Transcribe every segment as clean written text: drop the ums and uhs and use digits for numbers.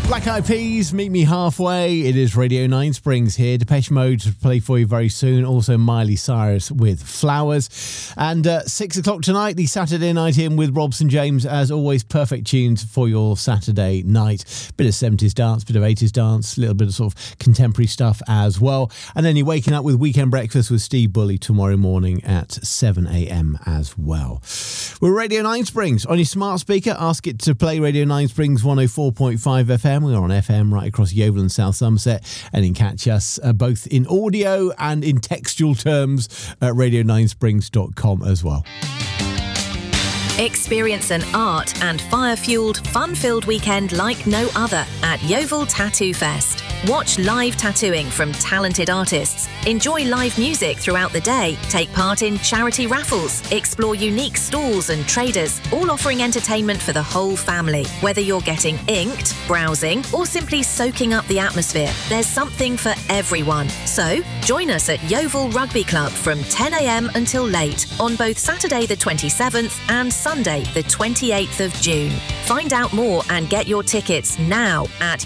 Black Eyed Peas, Meet Me Halfway. It is Radio 9 Springs here. Depeche Mode to play for you very soon. Also Miley Cyrus with Flowers. And 6 o'clock tonight, the Saturday Night In with Robson James. As always, perfect tunes for your Saturday night. Bit of 70s dance, bit of 80s dance, a little bit of sort of contemporary stuff as well. And then you're waking up with Weekend Breakfast with Steve Bully tomorrow morning at 7 a.m. as well. We're Radio 9 Springs. On your smart speaker, ask it to play Radio 9 Springs 104.5 FM. We're on FM right across Yeovil and South Somerset, and you can catch us both in audio and in textual terms at radio9springs.com as well. Experience an art and fire-fuelled, fun-filled weekend like no other at Yeovil Tattoo Fest. Watch live tattooing from talented artists, enjoy live music throughout the day, take part in charity raffles, explore unique stalls and traders, all offering entertainment for the whole family. Whether you're getting inked, browsing, or simply soaking up the atmosphere, there's something for everyone. So, join us at Yeovil Rugby Club from 10 a.m. until late on both Saturday the 27th and Sunday the 28th of June. Find out more and get your tickets now at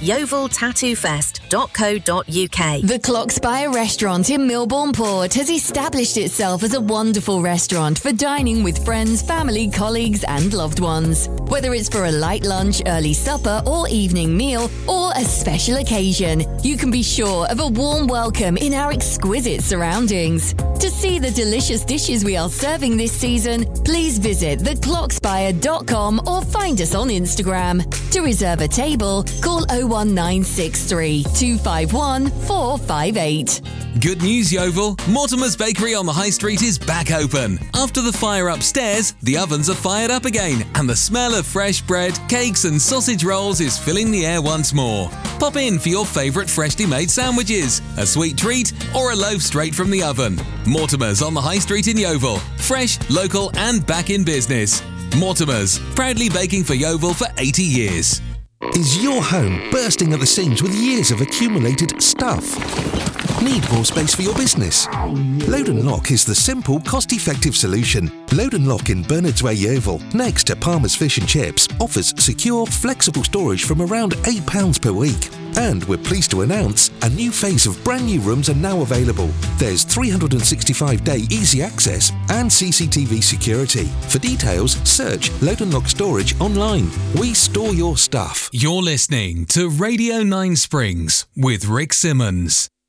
yeoviltattoofest.co.uk. The Clockspire restaurant in Milbourne Port has established itself as a wonderful restaurant for dining with friends, family, colleagues and loved ones. Whether it's for a light lunch, early supper or evening meal, or a special occasion, you can be sure of a warm welcome in our exquisite surroundings. To see the delicious dishes we are serving this season, please visit theclockspire.com or find us on Instagram. To reserve a table, call 01963 251 458. Good news, Yeovil. Mortimer's Bakery on the High Street is back open. After the fire upstairs, the ovens are fired up again, and the smell of fresh bread, cakes and sausage rolls is filling the air once more. Pop in for your favourite freshly made sandwiches, a sweet treat or a loaf straight from the oven. Mortimer's on the High Street in Yeovil. Fresh, local and back in business. Mortimer's, proudly baking for Yeovil for 80 years. Is your home bursting at the seams with years of accumulated stuff? Need more space for your business? Load & Lock is the simple, cost-effective solution. Load & Lock in Bernards Way, Yeovil, next to Palmer's Fish and Chips, offers secure, flexible storage from around £8 per week. And we're pleased to announce a new phase of brand new rooms are now available. There's 365-day easy access and CCTV security. For details, search Load & Lock Storage online. We store your stuff. You're listening to Radio 9 Springs with Rick Simmons.